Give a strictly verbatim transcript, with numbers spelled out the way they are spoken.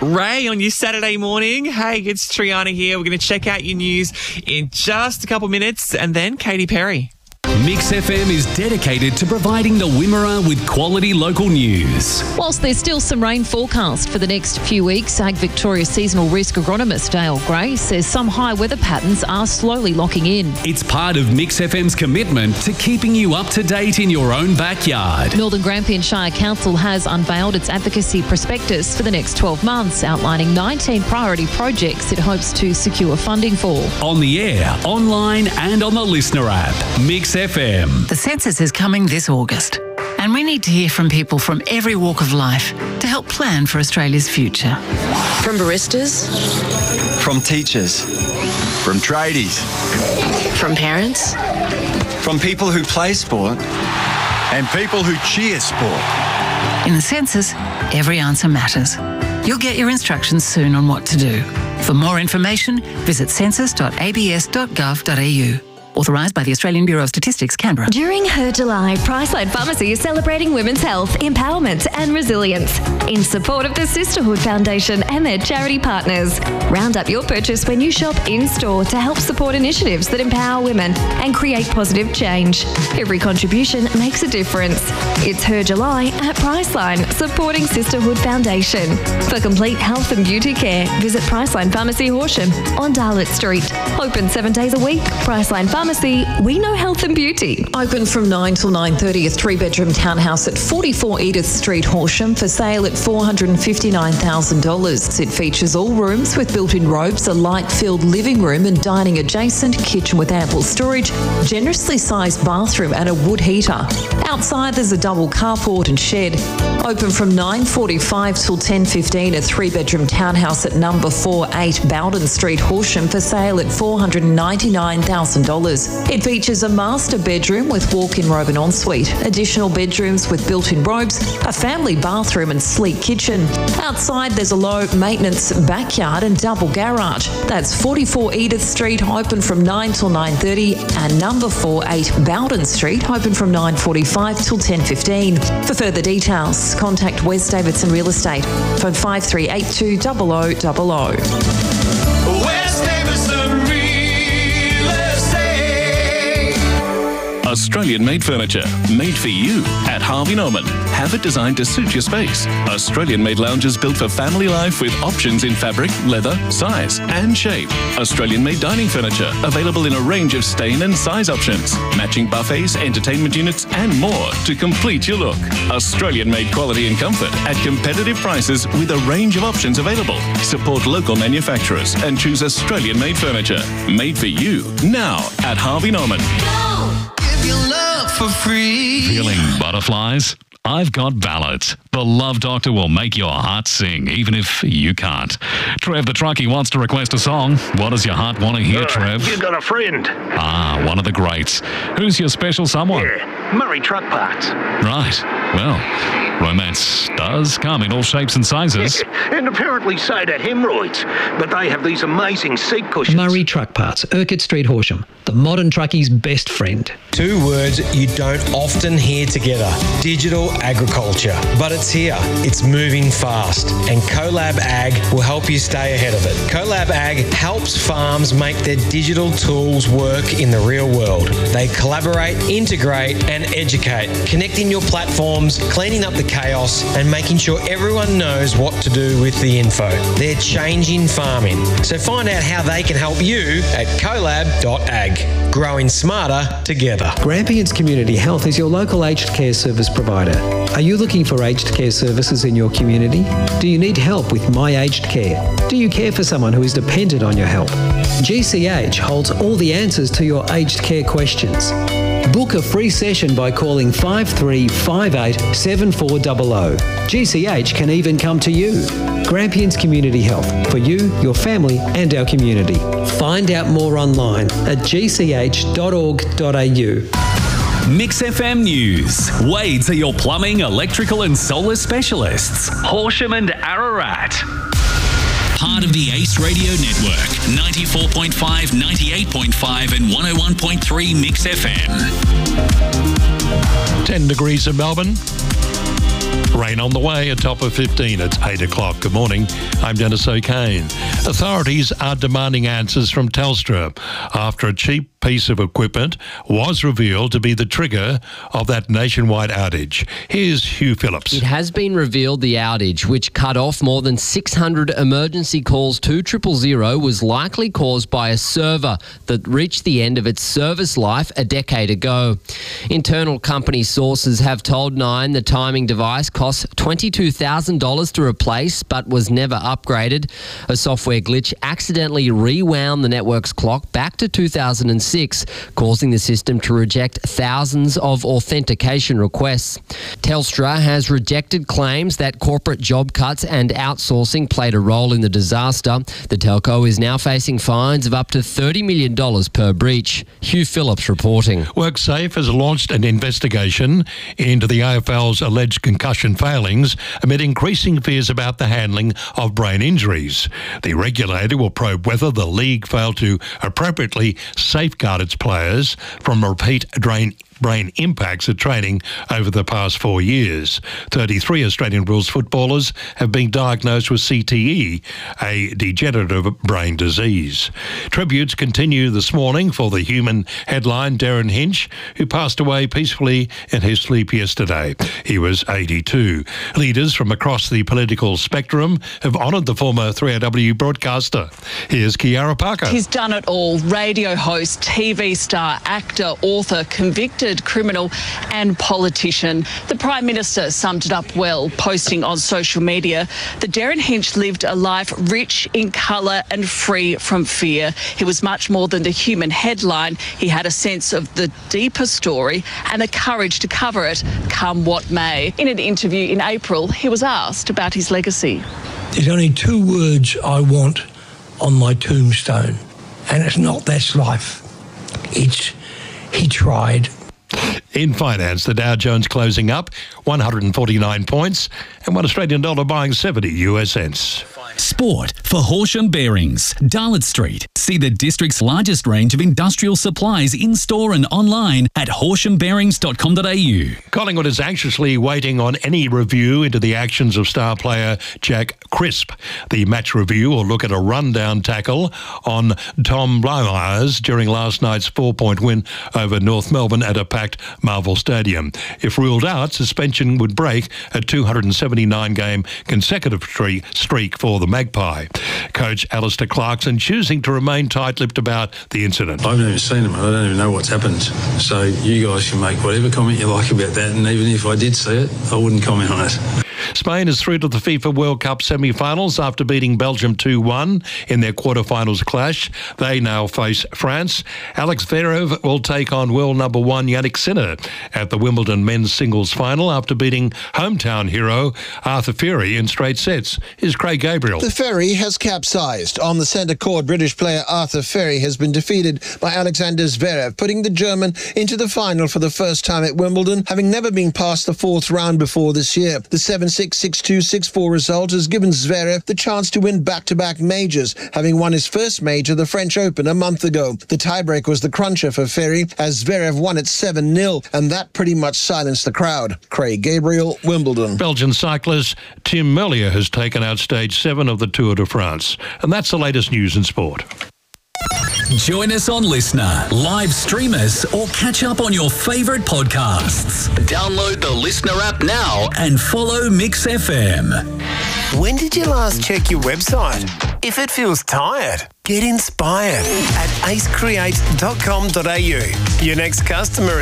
Ray on your Saturday morning. Hey, it's Triana here. We're going to check out your news in just a couple minutes, and then Katy Perry. Mix F M is dedicated to providing the Wimmera with quality local news. Whilst there's still some rain forecast for the next few weeks, Ag Victoria seasonal risk agronomist Dale Gray says some high weather patterns are slowly locking in. It's part of Mix F M's commitment to keeping you up to date in your own backyard. Northern Grampian Shire Council has unveiled its advocacy prospectus for the next twelve months, outlining nineteen priority projects it hopes to secure funding for. On the air, online and on the Listener app. Mix F M. The census is coming this August, and we need to hear from people from every walk of life to help plan for Australia's future. From baristas, from teachers, from tradies, from parents, from people who play sport, and people who cheer sport. In the census, every answer matters. You'll get your instructions soon on what to do. For more information, visit census dot a b s dot gov dot a u. Authorised by the Australian Bureau of Statistics, Canberra. During Her July, Priceline Pharmacy is celebrating women's health, empowerment and resilience in support of the Sisterhood Foundation and their charity partners. Round up your purchase when you shop in-store to help support initiatives that empower women and create positive change. Every contribution makes a difference. It's Her July at Priceline, supporting Sisterhood Foundation. For complete health and beauty care, visit Priceline Pharmacy Horsham on Darlett Street. Open seven days a week. Priceline Pharmacy. Pharmacy, we know health and beauty. Open from nine till nine thirty, a three-bedroom townhouse at forty-four Edith Street, Horsham, for sale at four hundred fifty-nine thousand dollars. It features all rooms with built-in robes, a light-filled living room and dining adjacent, kitchen with ample storage, generously sized bathroom and a wood heater. Outside there's a double carport and shed. Open from nine forty-five till ten fifteen, a three-bedroom townhouse at number forty-eight Bowden Street, Horsham, for sale at four hundred ninety-nine thousand dollars. It features a master bedroom with walk-in robe and ensuite, additional bedrooms with built-in robes, a family bathroom and sleek kitchen. Outside there's a low-maintenance backyard and double garage. That's forty-four Edith Street, open from nine till nine thirty, and number forty-eight Bowden Street, open from nine forty-five till ten fifteen. For further details, contact Wes Davidson Real Estate, phone five three eight two zero zero zero zero. Wes Davidson Real Estate. Australian-made furniture, made for you at Harvey Norman. Have it designed to suit your space. Australian-made lounges built for family life with options in fabric, leather, size and shape. Australian-made dining furniture, available in a range of stain and size options. Matching buffets, entertainment units and more to complete your look. Australian-made quality and comfort at competitive prices with a range of options available. Support local manufacturers and choose Australian-made furniture. Made for you now at Harvey Norman. Your love for free. Feeling butterflies? I've got ballads. The Love Doctor will make your heart sing, even if you can't. Trev the Truckie wants to request a song. What does your heart want to hear, uh, Trev? You got a friend. Ah, one of the greats. Who's your special someone? Yeah, Murray Truck Parts. Right. Well, romance does come in all shapes and sizes. And apparently so do hemorrhoids. But they have these amazing seat cushions. Murray Truck Parts, Urquhart Street, Horsham. The modern truckie's best friend. Two words you don't often hear together. Digital agriculture. But it's here. It's moving fast. And CoLab Ag will help you stay ahead of it. CoLab Ag helps farms make their digital tools work in the real world. They collaborate, integrate and educate, connecting your platforms, cleaning up the chaos and making sure everyone knows what to do with the info. They're changing farming. So find out how they can help you at colab dot ag. Growing smarter together. Grampians Community Health is your local aged care service provider. Are you looking for aged care services in your community? Do you need help with My Aged Care? Do you care for someone who is dependent on your help? G C H holds all the answers to your aged care questions. Book a free session by calling five three five eight seven four zero zero. G C H can even come to you. Grampians Community Health, for you, your family and our community. Find out more online at g c h dot org dot a u. Mix F M News. Wades are your plumbing, electrical and solar specialists. Horsham and Ararat. Part of the Ace Radio Network. ninety-four point five, ninety-eight point five and one oh one point three Mix F M. ten degrees in Melbourne. Rain on the way, a top of fifteen. It's eight o'clock. Good morning. I'm Dennis O'Kane. Authorities are demanding answers from Telstra after a cheap piece of equipment was revealed to be the trigger of that nationwide outage. Here's Hugh Phillips. It has been revealed the outage, which cut off more than six hundred emergency calls to triple zero, was likely caused by a server that reached the end of its service life a decade ago. Internal company sources have told Nine the timing device cost twenty-two thousand dollars to replace but was never upgraded. A software glitch accidentally rewound the network's clock back to two thousand six, causing the system to reject thousands of authentication requests. Telstra has rejected claims that corporate job cuts and outsourcing played a role in the disaster. The telco is now facing fines of up to thirty million dollars per breach. Hugh Phillips reporting. WorkSafe has launched an investigation into the A F L's alleged concussion failings amid increasing fears about the handling of brain injuries. The regulator will probe whether the league failed to appropriately safeguard its players from repeat brain brain impacts at training over the past four years. thirty-three Australian rules footballers have been diagnosed with C T E, a degenerative brain disease. Tributes continue this morning for the Human headline Darren Hinch, who passed away peacefully in his sleep yesterday. He was eighty-two. Leaders from across the political spectrum have honoured the former three A W broadcaster. Here's Kiara Parker. He's done it all. Radio host, T V star, actor, author, convicted criminal and politician. The Prime Minister summed it up well, posting on social media that Darren Hinch lived a life rich in colour and free from fear. He was much more than the Human headline. He had a sense of the deeper story and the courage to cover it, come what may. In an interview in April, he was asked about his legacy. There's only two words I want on my tombstone, and it's not that's life. It's he tried. In finance, the Dow Jones closing up one hundred forty-nine points and one Australian dollar buying seventy U S cents. Sport for Horsham Bearings, Darlot Street. See the district's largest range of industrial supplies in-store and online at horsham bearings dot com dot a u. Collingwood is anxiously waiting on any review into the actions of star player Jack Crisp. The match review will look at a rundown tackle on Tom Blymyers during last night's four-point win over North Melbourne at a packed Marvel Stadium. If ruled out, suspension would break a two hundred seventy-nine game consecutive streak for the Magpie. Coach Alistair Clarkson choosing to remain tight-lipped about the incident. I haven't even seen them. I don't even know what's happened. So you guys can make whatever comment you like about that, and even if I did see it, I wouldn't comment on it. Spain is through to the FIFA World Cup semi-finals after beating Belgium two one in their quarter-finals clash. They now face France. Alex Zverev will take on world number one Yannick Sinner at the Wimbledon men's singles final after beating hometown hero Arthur Furey in straight sets. Here's Craig Gabriel. The ferry has capsized. On the centre court, British player Arthur Furey has been defeated by Alexander Zverev, putting the German into the final for the first time at Wimbledon, having never been past the fourth round before this year. The seven six, six two, six four result has given Zverev the chance to win back-to-back majors, having won his first major, the French Open, a month ago. The tiebreak was the cruncher for Furey, as Zverev won at seven nil, and that pretty much silenced the crowd. Craig Gabriel, Wimbledon. Belgian cyclist Tim Merlier has taken out stage seven of the Tour de France. And that's the latest news in sport. Join us on Listener, live stream us, or catch up on your favourite podcasts. Download the Listener app now and follow Mix F M. When did you last check your website? If it feels tired, get inspired at ace create dot com dot a u. Your next customer